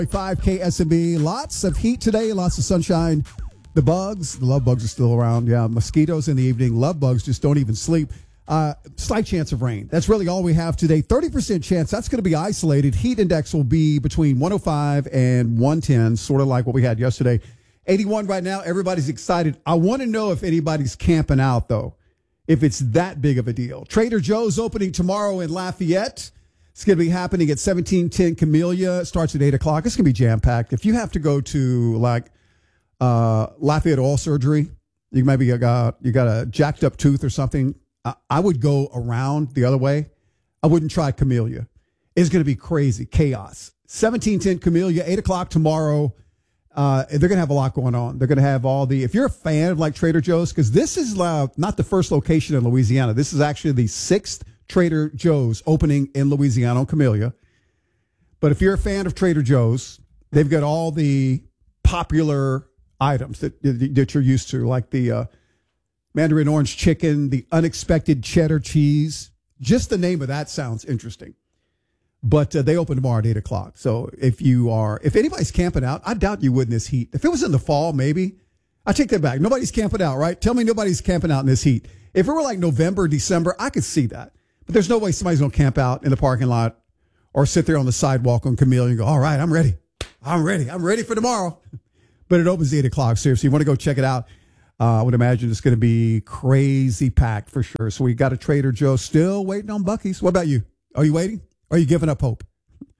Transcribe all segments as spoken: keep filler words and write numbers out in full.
five K S M B. Lots of heat today, lots of sunshine. The bugs, the love bugs are still around. Yeah, mosquitoes in the evening. Love bugs just don't even sleep. Uh, slight chance of rain. That's really all we have today. thirty percent chance. That's going to be isolated. Heat index will be between one oh five and one ten, sort of like what we had yesterday. eighty-one right now. Everybody's excited. I want to know if anybody's camping out, though, if it's that big of a deal. Trader Joe's opening tomorrow in Lafayette. It's going to be happening at seventeen ten Camellia. It starts at eight o'clock. It's going to be jam-packed. If you have to go to, like, uh, Lafayette Oral Surgery, you maybe got, you got a jacked up tooth or something, I, I would go around the other way. I wouldn't try Camellia. It's going to be crazy, chaos. seventeen ten Camellia, eight o'clock tomorrow. Uh, they're going to have a lot going on. They're going to have all the, if you're a fan of like Trader Joe's, because this is uh, not the first location in Louisiana. This is actually the sixth Trader Joe's opening in Louisiana on Camellia. But if you're a fan of Trader Joe's, they've got all the popular items that, that you're used to, like the uh, Mandarin orange chicken, the unexpected cheddar cheese. Just the name of that sounds interesting. But uh, they open tomorrow at eight o'clock. So if you are, if anybody's camping out, I doubt you would in this heat. If it was in the fall, maybe. I take that back. Nobody's camping out, right? Tell me nobody's camping out in this heat. If it were like November, December, I could see that. But there's no way somebody's going to camp out in the parking lot or sit there on the sidewalk on Camellia and go, all right, I'm ready. I'm ready. I'm ready for tomorrow. But it opens at eight o'clock. Seriously, you want to go check it out. Uh, I would imagine it's going to be crazy packed for sure. So we got a Trader Joe still waiting on Buc-ee's. What about you? Are you waiting? Or are you giving up hope?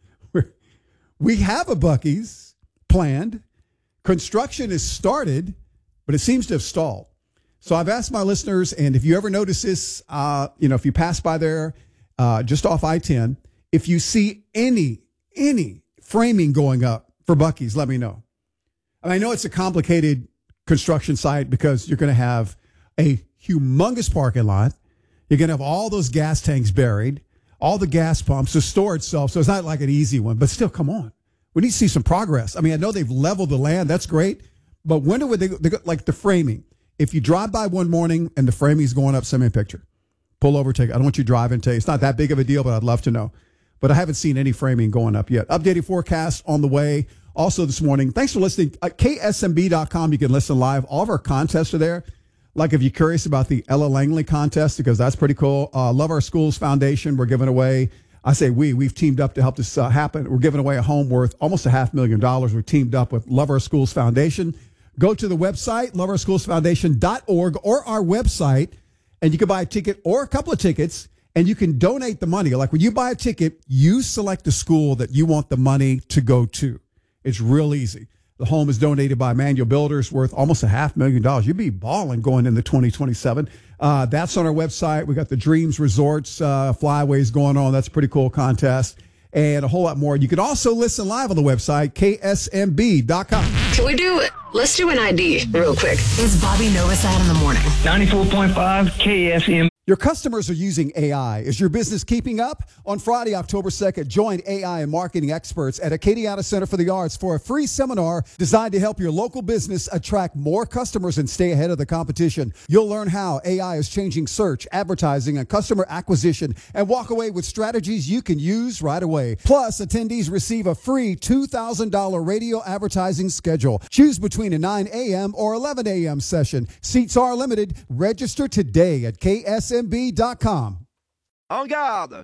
We have a Buc-ee's planned. Construction is started, but it seems to have stalled. So I've asked my listeners, and if you ever notice this, uh, you know, if you pass by there uh, just off I ten, if you see any, any framing going up for Buc-ee's, let me know. And I know it's a complicated construction site because you're going to have a humongous parking lot. You're going to have all those gas tanks buried, all the gas pumps to store itself. So it's not like an easy one, but still, come on. We need to see some progress. I mean, I know they've leveled the land. That's great. But when do they, they like the framing? If you drive by one morning and the framing's going up, send me a picture. Pull over, take it. I don't want you driving today. It's not that big of a deal, but I'd love to know. But I haven't seen any framing going up yet. Updated forecast on the way. Also this morning, thanks for listening. At K S M B dot com, you can listen live. All of our contests are there. Like if you're curious about the Ella Langley contest, because that's pretty cool. Uh, Love Our Schools Foundation, we're giving away, I say we, we've teamed up to help this uh, happen. We're giving away a home worth almost a half million dollars. We're teamed up with Love Our Schools Foundation. Go to the website, love our schools foundation dot org, or our website, and you can buy a ticket or a couple of tickets, and you can donate the money. Like when you buy a ticket, you select the school that you want the money to go to. It's real easy. The home is donated by Manual Builders, worth almost a half million dollars. You'd be balling going into twenty twenty-seven. Uh, that's on our website. We got the Dreams Resorts uh, Flyways going on. That's a pretty cool contest. And a whole lot more. You can also listen live on the website, K S M B dot com. Can we do it? Let's do an I D real quick. It's Bobby Novosad in the morning. ninety-four point five K S M. Your customers are using A I. Is your business keeping up? On Friday, October second, join A I and marketing experts at Acadiana Center for the Arts for a free seminar designed to help your local business attract more customers and stay ahead of the competition. You'll learn how A I is changing search, advertising, and customer acquisition, and walk away with strategies you can use right away. Plus, attendees receive a free two thousand dollars radio advertising schedule. Choose between a nine a.m. or eleven a.m. session. Seats are limited. Register today at K S M B dot com. En garde!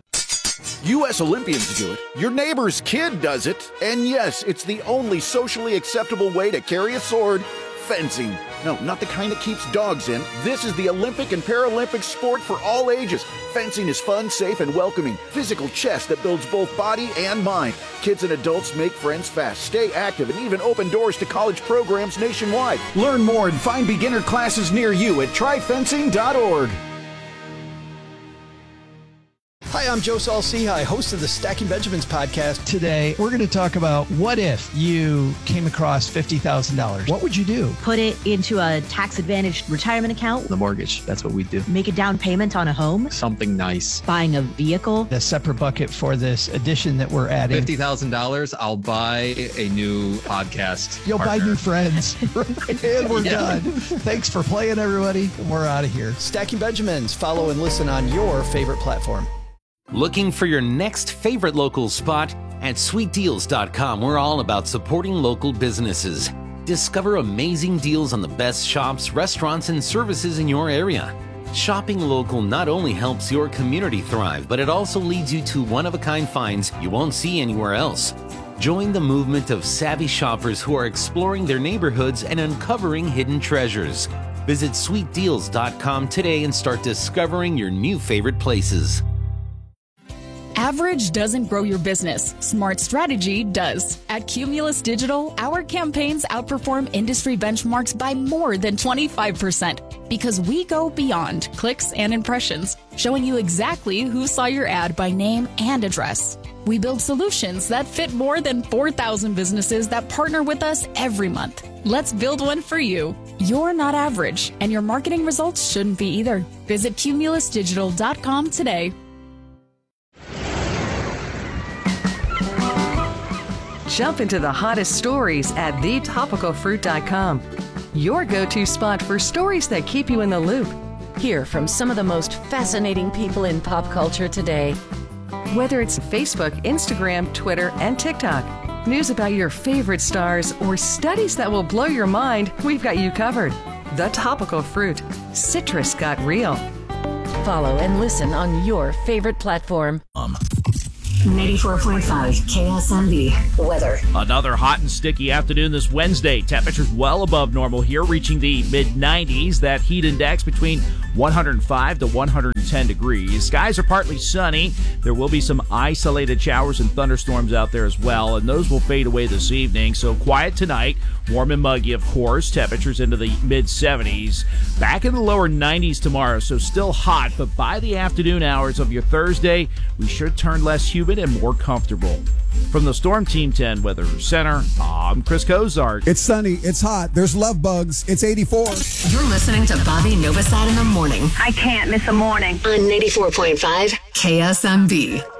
U S Olympians do it, your neighbor's kid does it, and yes, it's the only socially acceptable way to carry a sword, fencing. No, not the kind that keeps dogs in. This is the Olympic and Paralympic sport for all ages. Fencing is fun, safe, and welcoming. Physical chess that builds both body and mind. Kids and adults make friends fast, stay active, and even open doors to college programs nationwide. Learn more and find beginner classes near you at try fencing dot org. Hi, I'm Joe Saul-Sehy, host of the Stacking Benjamins podcast. Today, we're going to talk about what if you came across fifty thousand dollars? What would you do? Put it into a tax-advantaged retirement account. The mortgage, that's what we do. Make a down payment on a home. Something nice. Buying a vehicle. A separate bucket for this addition that we're adding. fifty thousand dollars, I'll buy a new podcast You'll partner. buy new friends. And we're yeah. done. Thanks for playing, everybody. We're out of here. Stacking Benjamins. Follow and listen on your favorite platform. Looking for your next favorite local spot? At sweet deals dot com, we're all about supporting local businesses. Discover amazing deals on the best shops, restaurants, and services in your area. Shopping local not only helps your community thrive, but it also leads you to one-of-a-kind finds you won't see anywhere else. Join the movement of savvy shoppers who are exploring their neighborhoods and uncovering hidden treasures. Visit sweet deals dot com today and start discovering your new favorite places. Average doesn't grow your business. Smart strategy does. At Cumulus Digital, our campaigns outperform industry benchmarks by more than twenty-five percent because we go beyond clicks and impressions, showing you exactly who saw your ad by name and address. We build solutions that fit more than four thousand businesses that partner with us every month. Let's build one for you. You're not average, and your marketing results shouldn't be either. Visit cumulus digital dot com today. Jump into the hottest stories at the topical fruit dot com. Your go-to spot for stories that keep you in the loop. Hear from some of the most fascinating people in pop culture today. Whether it's Facebook, Instagram, Twitter, and TikTok, news about your favorite stars, or studies that will blow your mind, we've got you covered. The Topical Fruit. Citrus got real. Follow and listen on your favorite platform. Um. ninety-four point five K S M B weather. Another hot and sticky afternoon this Wednesday. Temperatures well above normal here, reaching the mid nineties. That heat index between one hundred five to one hundred ten degrees. Skies are partly sunny. There will be some isolated showers and thunderstorms out there as well, and those will fade away this evening. So quiet tonight. Warm and muggy, of course. Temperatures into the mid seventies. Back in the lower nineties tomorrow, so still hot, but by the afternoon hours of your Thursday, we should turn less humid and more comfortable. From the Storm Team ten Weather Center, I'm Chris Cozart. It's sunny. It's hot. There's love bugs. It's eighty-four. You're listening to Bobby Novosad in the morning. I can't miss a morning. On ninety-four point five K S M B.